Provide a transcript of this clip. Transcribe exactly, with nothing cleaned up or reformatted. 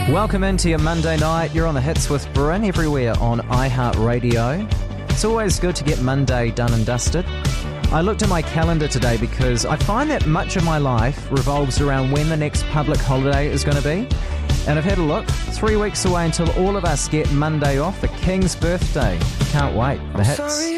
Welcome into your Monday night. You're on the Hits with Bryn everywhere on iHeartRadio. It's always good to get Monday done and dusted. I looked at my calendar today because I find that much of my life revolves around when the next public holiday is going to be. And I've had a look. Three weeks away until all of us get Monday off, the King's birthday. Can't wait. The Hits.